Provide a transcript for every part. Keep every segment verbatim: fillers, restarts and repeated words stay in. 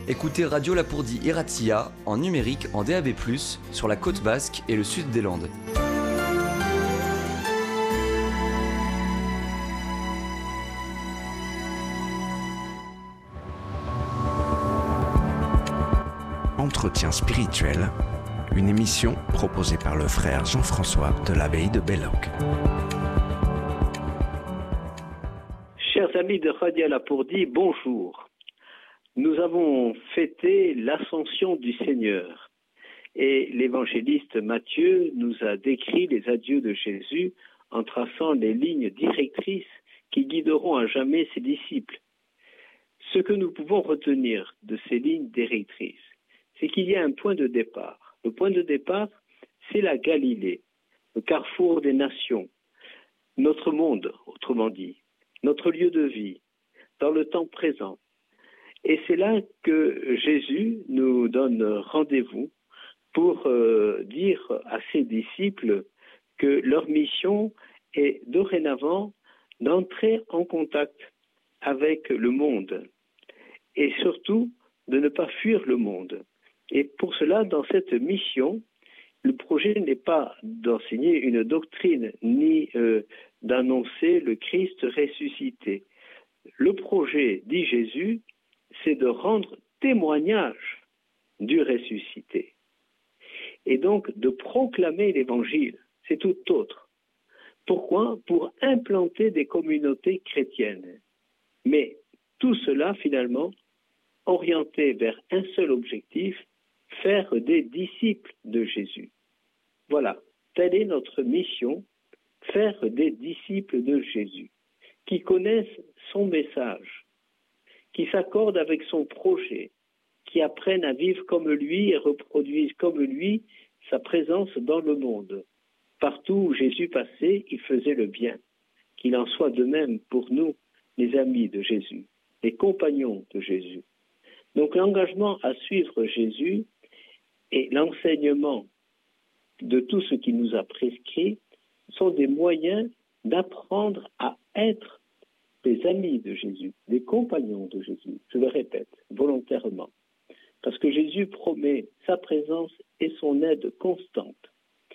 Écoutez Radio Lapourdie Iratia en numérique en D A B plus, sur la côte basque et le sud des Landes. Entretien spirituel, une émission proposée par le frère Jean-François de l'abbaye de Belloc. Chers amis de Radio Lapourdie, bonjour. Nous avons fêté l'ascension du Seigneur et l'évangéliste Matthieu nous a décrit les adieux de Jésus en traçant les lignes directrices qui guideront à jamais ses disciples. Ce que nous pouvons retenir de ces lignes directrices, c'est qu'il y a un point de départ. Le point de départ, c'est la Galilée, le carrefour des nations, notre monde, autrement dit, notre lieu de vie, dans le temps présent. Et c'est là que Jésus nous donne rendez-vous pour euh, dire à ses disciples que leur mission est dorénavant d'entrer en contact avec le monde et surtout de ne pas fuir le monde. Et pour cela, dans cette mission, le projet n'est pas d'enseigner une doctrine ni euh, d'annoncer le Christ ressuscité. Le projet, dit Jésus, c'est de rendre témoignage du ressuscité. Et donc de proclamer l'évangile, c'est tout autre. Pourquoi ? Pour implanter des communautés chrétiennes. Mais tout cela, finalement, orienté vers un seul objectif, faire des disciples de Jésus. Voilà, telle est notre mission, faire des disciples de Jésus, qui connaissent son message, qui s'accordent avec son projet, qui apprennent à vivre comme lui et reproduisent comme lui sa présence dans le monde. Partout où Jésus passait, il faisait le bien. Qu'il en soit de même pour nous, les amis de Jésus, les compagnons de Jésus. Donc l'engagement à suivre Jésus et l'enseignement de tout ce qu'il nous a prescrit sont des moyens d'apprendre à être des amis de Jésus, des compagnons de Jésus. Je le répète, volontairement. Parce que Jésus promet sa présence et son aide constante.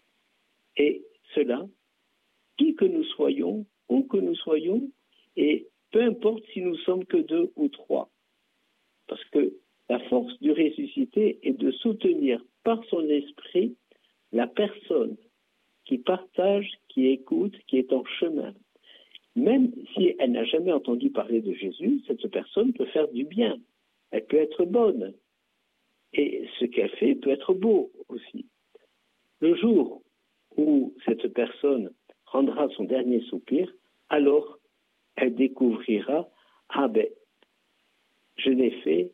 Et cela, qui que nous soyons, où que nous soyons, et peu importe si nous sommes que deux ou trois. Parce que la force du ressuscité est de soutenir par son esprit la personne qui partage, qui écoute, qui est en chemin. Même si elle n'a jamais entendu parler de Jésus, cette personne peut faire du bien. Elle peut être bonne. Et ce qu'elle fait peut être beau aussi. Le jour où cette personne rendra son dernier soupir, alors elle découvrira, ah ben, je l'ai fait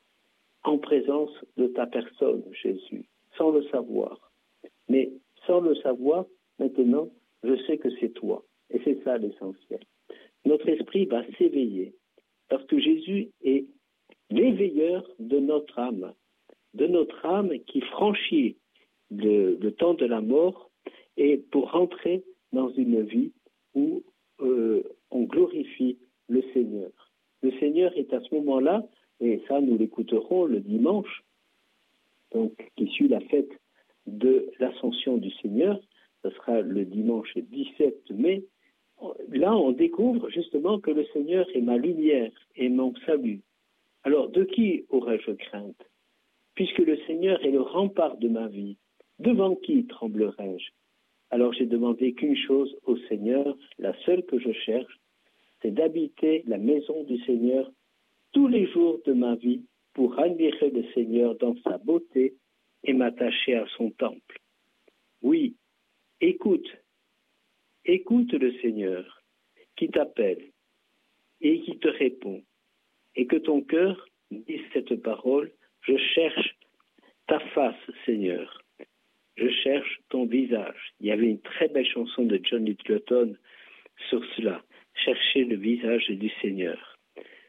en présence de ta personne, Jésus, sans le savoir. Mais sans le savoir, maintenant, je sais que c'est toi. Et c'est ça l'essentiel. Notre esprit va s'éveiller parce que Jésus est l'éveilleur de notre âme, de notre âme qui franchit le, le temps de la mort et pour rentrer dans une vie où euh, on glorifie le Seigneur. Le Seigneur est à ce moment-là, et ça nous l'écouterons le dimanche, donc qui suit la fête de l'Ascension du Seigneur, ce sera le dimanche dix-sept mai. Là, on découvre justement que le Seigneur est ma lumière et mon salut. Alors, de qui aurais-je crainte ? Puisque le Seigneur est le rempart de ma vie, devant qui tremblerais-je ? Alors, j'ai demandé qu'une chose au Seigneur, la seule que je cherche, c'est d'habiter la maison du Seigneur tous les jours de ma vie pour admirer le Seigneur dans sa beauté et m'attacher à son temple. Oui, écoute. Écoute le Seigneur qui t'appelle et qui te répond. Et que ton cœur dise cette parole, je cherche ta face, Seigneur. Je cherche ton visage. Il y avait une très belle chanson de John Littleton sur cela. Chercher le visage du Seigneur.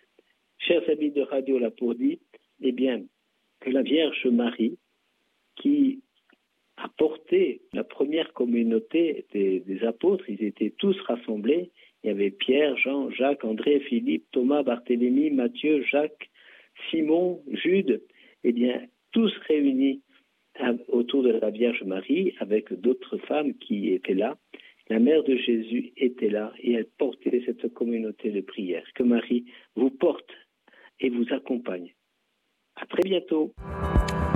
Chers amis de Radio Lapourdie, eh bien, que la Vierge Marie, qui a porté la première communauté des, des apôtres, ils étaient tous rassemblés, il y avait Pierre, Jean, Jacques, André, Philippe, Thomas, Barthélemy, Matthieu, Jacques, Simon, Jude, eh bien, tous réunis autour de la Vierge Marie, avec d'autres femmes qui étaient là. La mère de Jésus était là et elle portait cette communauté de prière. Que Marie vous porte et vous accompagne. À très bientôt.